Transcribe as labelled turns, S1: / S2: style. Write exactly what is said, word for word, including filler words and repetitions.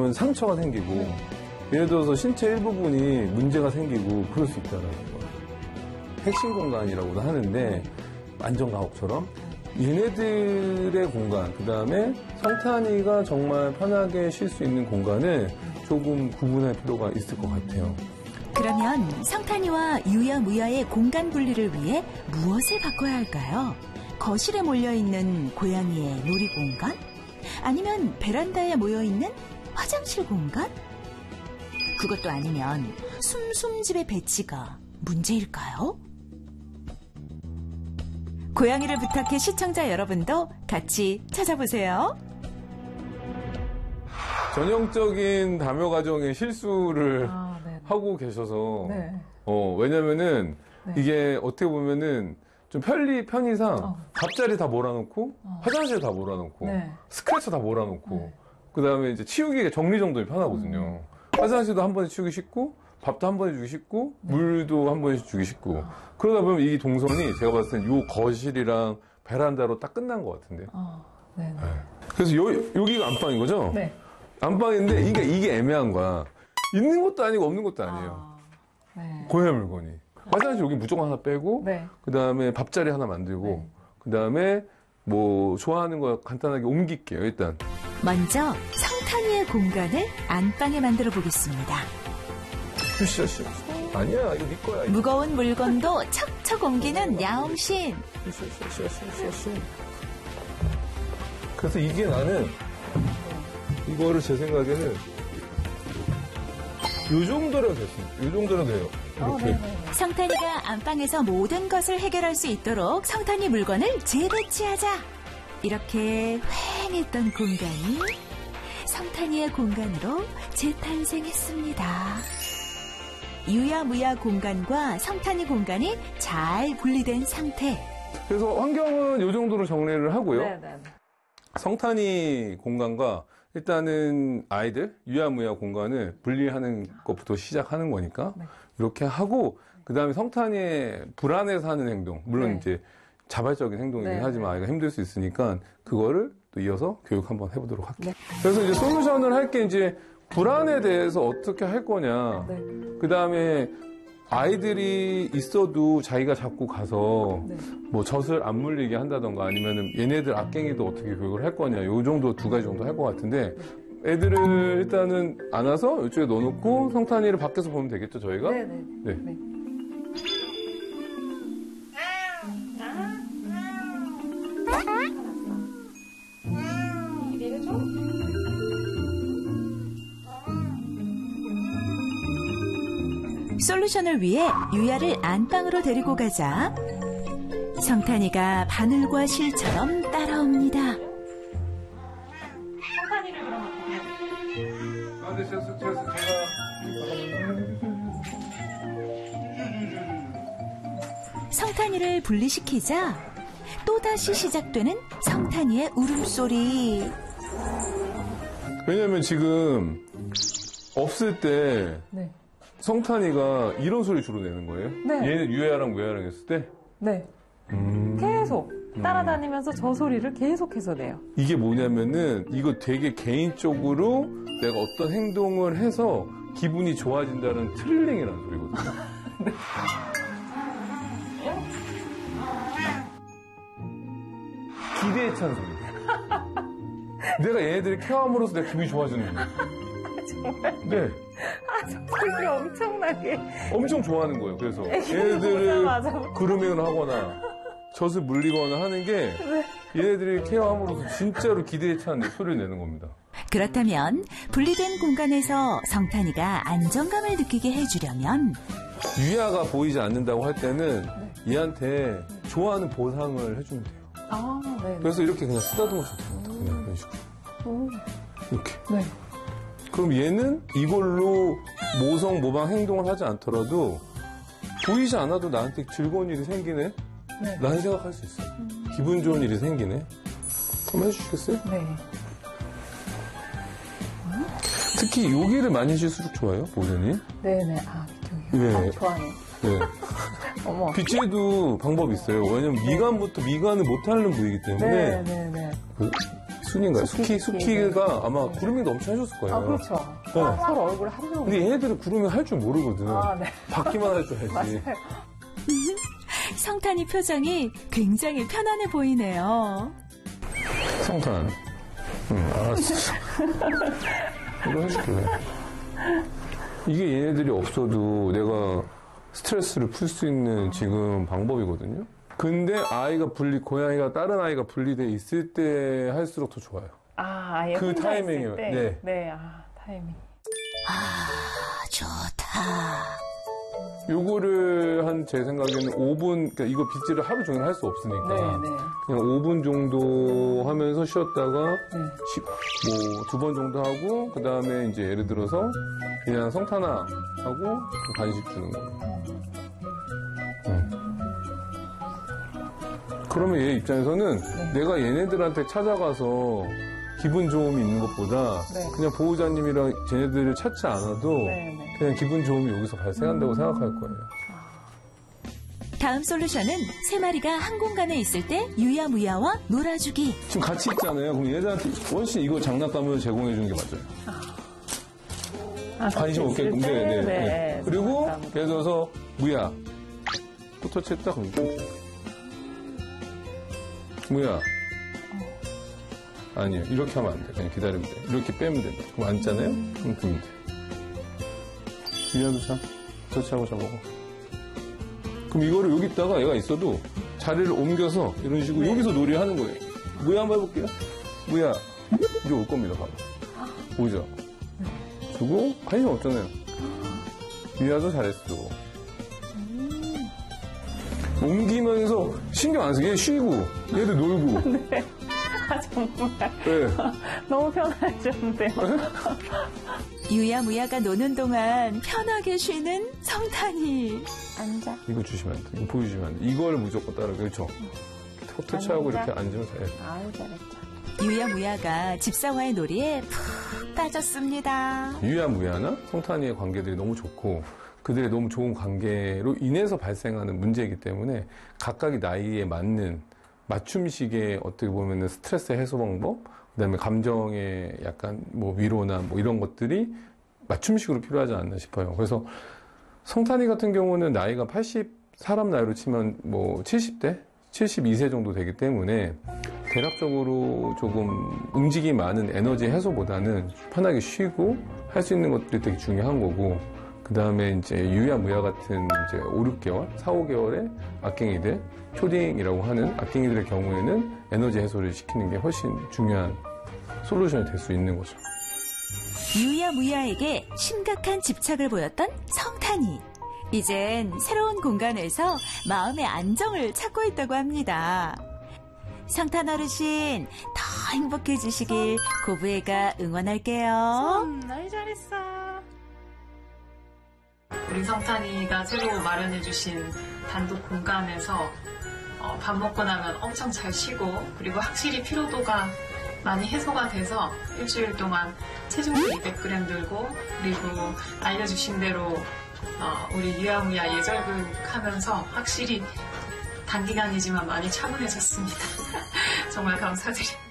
S1: 그러면 상처가 생기고 네. 예를 들어서 신체 일부분이 문제가 생기고 그럴 수 있다라는 거예요. 핵심 공간이라고도 하는데 안전가옥처럼 얘네들의 공간, 그 다음에 성탄이가 정말 편하게 쉴 수 있는 공간을 조금 구분할 필요가 있을 것 같아요.
S2: 그러면 성탄이와 유야무야의 공간 분리를 위해 무엇을 바꿔야 할까요? 거실에 몰려있는 고양이의 놀이공간? 아니면 베란다에 모여있는 화장실 공간? 그것도 아니면 숨숨집의 배치가 문제일까요? 고양이를 부탁해 시청자 여러분도 같이 찾아보세요.
S1: 전형적인 다묘 가정의 실수를 아, 하고 계셔서 네. 어, 왜냐면은 네. 이게 어떻게 보면은 좀 편리, 편의상 어. 밥자리 다 몰아놓고 어. 화장실 다 몰아놓고 네. 스크래쳐 다 몰아놓고 네. 그 다음에 이제 치우기가 정리정돈이 편하거든요. 음. 화장실도 한 번에 치우기 쉽고 밥도 한 번에 주기 쉽고 네. 물도 한 번에 주기 쉽고 어. 그러다 보면 이 동선이 제가 봤을 땐 요 거실이랑 베란다로 딱 끝난 것 같은데요. 어. 네. 그래서 요, 여기가 안방인 거죠? 네. 안방인데 이게, 이게 애매한 거야. 있는 것도 아니고 없는 것도 아니에요. 아. 네. 고야 물건이. 화장실 여기 무조건 하나 빼고 네. 그 다음에 밥자리 하나 만들고 네. 그 다음에 뭐 좋아하는 거 간단하게 옮길게요. 일단
S2: 먼저 성탄이의 공간을 안방에 만들어 보겠습니다.
S1: 으쌰, 으쌰. 아니야, 이거 네 거야. 이거.
S2: 무거운 물건도 척척 옮기는 야옹신.
S1: 으쌰, 으쌰, 으쌰, 으쌰. 그래서 이게 나는 이거를 제 생각에는 요 정도로 됐습니다. 요 정도로 돼요. 이렇게. 어,
S2: 성탄이가 안방에서 모든 것을 해결할 수 있도록 성탄이 물건을 재배치하자. 이렇게 휑했던 공간이 성탄이의 공간으로 재탄생했습니다. 유야무야 공간과 성탄이 공간이 잘 분리된 상태.
S1: 그래서 환경은 요 정도로 정리를 하고요. 네네. 성탄이 공간과 일단은 아이들 유야무야 공간을 분리하는 것부터 시작하는 거니까 네. 이렇게 하고 그 다음에 성탄이의 불안해서 하는 행동 물론 네. 이제 자발적인 행동이긴 네. 하지만 아이가 힘들 수 있으니까 그거를 또 이어서 교육 한번 해보도록 할게요. 네. 그래서 이제 솔루션을 할 게 이제 불안에 대해서 어떻게 할 거냐 네. 그 다음에 아이들이 있어도 자기가 자꾸 가서 네. 뭐 젖을 안 물리게 한다던가 아니면은 얘네들 악갱이도 어떻게 교육을 할 거냐 요 정도 두 가지 정도 할 것 같은데 애들을 일단은 안아서 이쪽에 넣어놓고 성탄이를 밖에서 보면 되겠죠 저희가? 네네. 네. 네.
S2: 솔루션을 위해 유야를 안방으로 데리고 가자 성탄이가 바늘과 실처럼 따라옵니다.
S3: 성탄이를 그럼
S1: 아, 네, 제가, 제가,
S2: 제가... 성탄이를 분리시키자 또다시 시작되는 성탄이의 울음소리.
S1: 왜냐면 지금 없을 때 네. 성탄이가 이런 소리 주로 내는 거예요? 네. 얘는 유야랑 무야랑 했을 때?
S3: 네. 음... 계속 따라다니면서 음... 저 소리를 계속해서 내요.
S1: 이게 뭐냐면은 이거 되게 개인적으로 내가 어떤 행동을 해서 기분이 좋아진다는 트릴링이라는 소리거든요. 네. 기대에 찬 소리. 내가 얘네들을 케어함으로써 내가 기분이 좋아지는 거예요.
S3: 정말?
S1: 네.
S3: 아, 정말 엄청나게.
S1: 엄청 좋아하는 거예요. 그래서 얘네들을 그루밍을 하거나 젖을 물리거나 하는 게 얘네들이 케어함으로써 진짜로 기대에 찬 소리를 내는 겁니다.
S2: 그렇다면 분리된 공간에서 성탄이가 안정감을 느끼게 해주려면
S1: 유야가 보이지 않는다고 할 때는 네. 얘한테 좋아하는 보상을 해주면 돼요.
S3: 아, 네.
S1: 그래서 이렇게 그냥 쓰다듬어 줍니다. 그냥 이런 식으로. 오. 이렇게. 네. 그럼 얘는 이걸로 모성, 모방 행동을 하지 않더라도 보이지 않아도 나한테 즐거운 일이 생기네? 네. 라는 생각할 수 있어요. 음. 기분 좋은 일이 생기네? 한번 해주시겠어요? 네. 음? 특히 여기를 많이 해줄수록 좋아요, 보전이.
S3: 네네. 아, 이쪽이요? 네. 아, 좋아해요.
S1: 네.
S3: 어머.
S1: 빗질도 방법이 있어요. 왜냐면 네. 미간부터 미간을 못하는 부위이기 때문에.
S3: 네네네.
S1: 그 순인가요? 수키? 수키가 아마 그루밍도 엄청 해줬을 거예요.
S3: 아, 그렇죠.
S1: 어.
S3: 서로 얼굴 한 명.
S1: 근데 얘네들은 그루밍 할 줄 모르거든.
S3: 아, 네.
S1: 받기만 할 줄 알지.
S3: 맞아요.
S2: 성탄이 표정이 굉장히 편안해 보이네요.
S1: 성탄. 응, 알았어. 이거 해줄게. 이게 얘네들이 없어도 내가 스트레스를 풀 수 있는 지금 방법이거든요. 근데 아이가 분리, 고양이가 다른 아이가 분리돼 있을 때 할수록 더 좋아요.
S3: 아, 아예
S1: 그
S3: 혼자
S1: 타이밍이요.
S3: 있을 때?
S1: 네.
S3: 네, 아, 타이밍.
S2: 아, 좋다.
S1: 요거를 한 제 생각에는 오 분, 그러니까 이거 빗질을 하루 종일 할 수 없으니까.
S3: 네, 네.
S1: 그냥 오 분 정도 하면서 쉬었다가
S3: 네.
S1: 뭐 두 번 정도 하고 그 다음에 이제 예를 들어서 그냥 성탄아 하고 간식 주는 거예요. 응. 그러면 얘 입장에서는
S3: 네.
S1: 내가 얘네들한테 찾아가서 기분 좋음이 있는 것보다
S3: 네.
S1: 그냥 보호자님이랑 쟤네들을 찾지 않아도
S3: 네, 네.
S1: 그냥 기분 좋음이 여기서 발생한다고 생각할 거예요.
S2: 다음 솔루션은 세 마리가 한 공간에 있을 때 유야무야와 놀아주기.
S1: 지금 같이 있잖아요. 그럼 얘들한테 원씨 이거 장난감을 제공해 주는 게 맞아요.
S3: 아,
S1: 관심
S3: 같이
S1: 없게끔.
S3: 있을
S1: 네,
S3: 때?
S1: 네, 네.
S3: 네.
S1: 그리고
S3: 장난감.
S1: 예를 들어서 무야 포터치했다 그럼 무야 아니요 이렇게 하면 안 돼. 그냥 기다리면 돼. 이렇게 빼면 된다. 그럼 앉잖아요. 그럼 두면 돼. 무야도 자 포터치하고 자먹어. 그럼 이거를 여기 있다가 얘가 있어도 자리를 옮겨서 이런 식으로
S3: 네.
S1: 여기서 놀이를 하는 거예요. 무야 한번 해볼게요. 무야 이제 올 겁니다. 봐봐. 보이죠? 그리고 관심 없잖아요. 유야도 잘했어. 옮기면서 신경 안 쓰게 쉬고 얘도 놀고.
S3: 네. 아, 정말.
S1: 네.
S3: 너무 편하셨는데요.
S2: 유야무야가 노는 동안 편하게 쉬는 성탄이.
S3: 앉아.
S1: 이거 주시면 안 돼. 이거 보여주시면 안 돼. 이걸 무조건 따라. 그렇죠. 터치하고
S3: 앉아.
S1: 이렇게 앉으면 돼.
S3: 아유, 잘했죠.
S2: 유야무야가 집사와의 놀이에 푹 빠졌습니다.
S1: 유야무야나 성탄이의 관계들이 너무 좋고 그들의 너무 좋은 관계로 인해서 발생하는 문제이기 때문에 각각의 나이에 맞는 맞춤식의 어떻게 보면 스트레스 해소 방법, 그다음에 감정의 약간 뭐 위로나 뭐 이런 것들이 맞춤식으로 필요하지 않나 싶어요. 그래서 성탄이 같은 경우는 나이가 팔십, 사람 나이로 치면 뭐 칠십 대, 칠십이 세 정도 되기 때문에 대략적으로 조금 움직임이 많은 에너지 해소보다는 편하게 쉬고 할 수 있는 것들이 되게 중요한 거고, 그 다음에 이제 유야무야 같은 이제 오, 육 개월, 사, 오 개월의 악갱이들, 초딩이라고 하는 악갱이들의 경우에는 에너지 해소를 시키는 게 훨씬 중요한 솔루션이 될 수 있는 거죠.
S2: 유야무야에게 심각한 집착을 보였던 성탄이. 이젠 새로운 공간에서 마음의 안정을 찾고 있다고 합니다. 성탄 어르신, 더 행복해지시길 고부애가 응원할게요.
S3: 음, 아이, 잘했어.
S4: 우리 성탄이가 새로 마련해주신 단독 공간에서 어, 밥 먹고 나면 엄청 잘 쉬고, 그리고 확실히 피로도가 많이 해소가 돼서 일주일 동안 체중도 이백 그램 들고, 그리고 알려주신 대로 어, 우리 유야무야 예절교육 하면서 확실히 단기간이지만 많이 차분해졌습니다. 정말 감사드립니다.